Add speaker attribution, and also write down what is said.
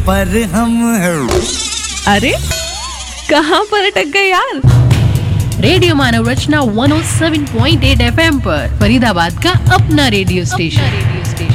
Speaker 1: पर हम
Speaker 2: अरे कहाँ पर अटक गए यार? रेडियो मानव रचना 107.8 FM पर फरीदाबाद का अपना रेडियो स्टेशन।